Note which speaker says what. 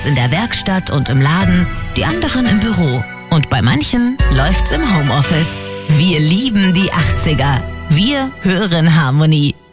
Speaker 1: in der Werkstatt und im Laden, die anderen im Büro. Und bei manchen läuft's im Homeoffice. Wir lieben die 80er. Wir hören Harmonie.